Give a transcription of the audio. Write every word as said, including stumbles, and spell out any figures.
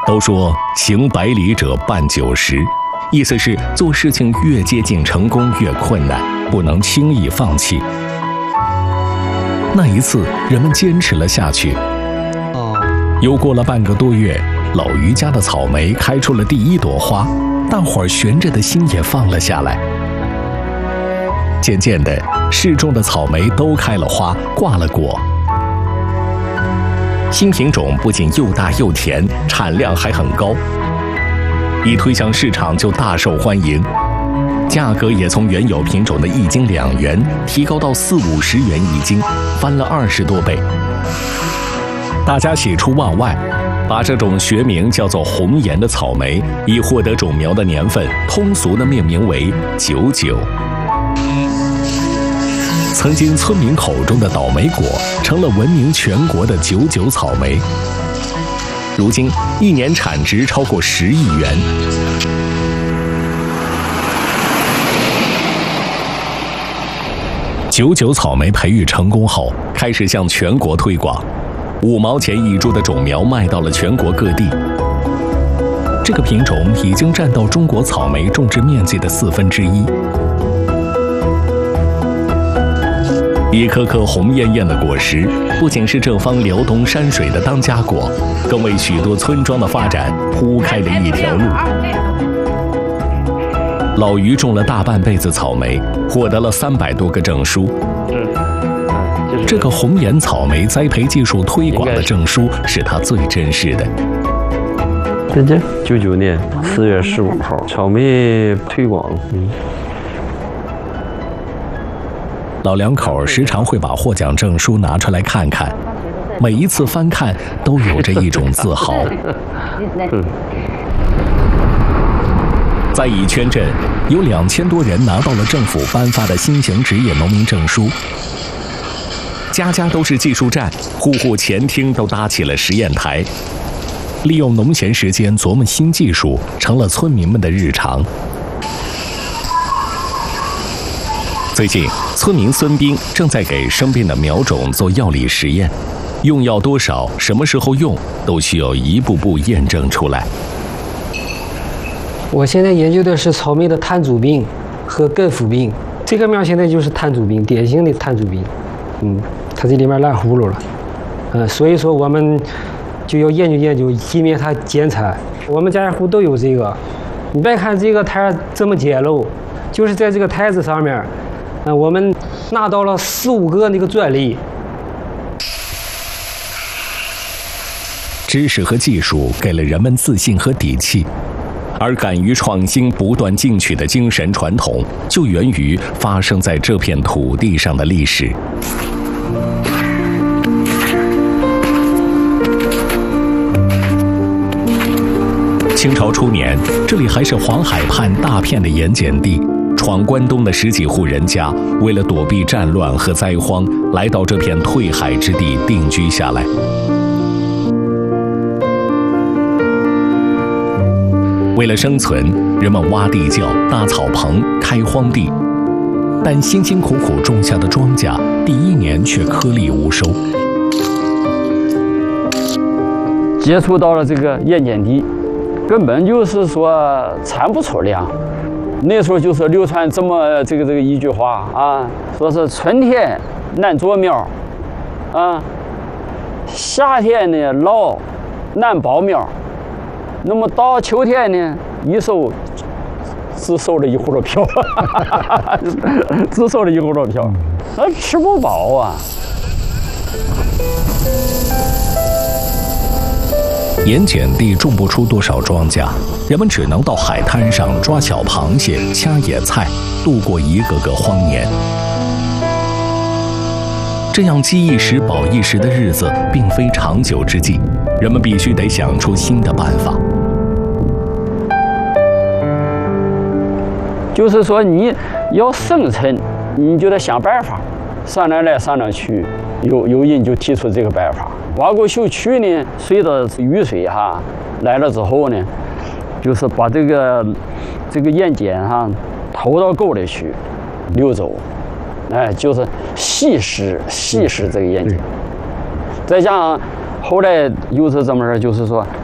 都说行百里者半九十，意思是做事情越接近成功越困难，不能轻易放弃。那一次，人们坚持了下去。又过了半个多月，老于家的草莓开出了第一朵花，大伙儿悬着的心也放了下来。渐渐的，市种的草莓都开了花，挂了果。新品种不仅又大又甜，产量还很高，一推向市场就大受欢迎，价格也从原有品种的一斤两元提高到四五十元一斤，翻了二十多倍。大家喜出望外，把这种学名叫做红颜的草莓，以获得种苗的年份，通俗的命名为九九。曾经村民口中的倒霉果，成了闻名全国的九九草莓。如今一年产值超过十亿元。九九草莓培育成功后，开始向全国推广，五毛钱一株的种苗卖到了全国各地。这个品种已经占到中国草莓种植面积的四分之一。一颗颗红艳艳的果实，不仅是这方辽东山水的当家果，更为许多村庄的发展铺开了一条路。老于种了大半辈子草莓，获得了三百多个证书。这个红颜草莓栽培技术推广的证书是他最珍视的。 这这九九年四月十五号，草莓推广。嗯。 老两口时常会把获奖证书拿出来看看，每一次翻看都有着一种自豪。在乙圈镇，有两千多人拿到了政府颁发的新型职业农民证书。家家都是技术站，户户前厅都搭起了实验台，利用农闲时间琢磨新技术，成了村民们的日常。最近，村民孙斌正在给生病的苗种做药理实验，用药多少、什么时候用，都需要一步步验证出来。 我现在研究的是草莓的炭秣病和根腐病。这个苗现在就是炭秣病，典型的炭秣病。嗯，它这里面烂葫芦了。嗯，所以说我们就要研究研究，以免它减产。我们家家户都有这个。你别看这个台这么简陋，就是在这个台子上面。呃，我们拿到了四五个那个专利。 知识和技术给了人们自信和底气，而敢于创新、不断进取的精神传统，就源于发生在这片土地上的历史。清朝初年，这里还是黄海畔大片的盐碱地。闯关东的十几户人家，为了躲避战乱和灾荒，来到这片退海之地定居下来。为了生存，人们挖地窖、搭草棚、开荒地，但辛辛苦苦种下的庄稼，第一年却颗粒无收。 接触到了这个盐碱地，根本就是说产不出粮。那时候就是流传这么这个这个一句话啊，说是春天难着苗，啊，夏天呢涝难保苗，那么到秋天呢一收只收了一葫芦瓢，只收了一葫芦瓢，那吃不饱啊。 盐碱地种不出多少庄稼，人们只能到海滩上抓小螃蟹、掐野菜，度过一个个荒年。这样饥一时饱一时的日子，并非长久之计，人们必须得想出新的办法。 就是说，你要生存，你就得想办法。商量来商量去，有有人就提出这个办法。挖沟修渠呢，随着雨水哈来了之后呢，就是把这个这个盐碱哈投到沟里去流走，哎，就是稀释稀释这个盐碱。再加上后来又是这么着，就是说